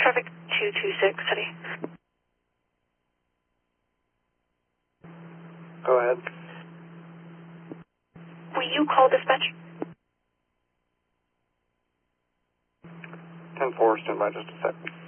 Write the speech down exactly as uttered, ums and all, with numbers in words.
traffic two two six, City. Go ahead. Will you call dispatch? ten four, stand by just a sec.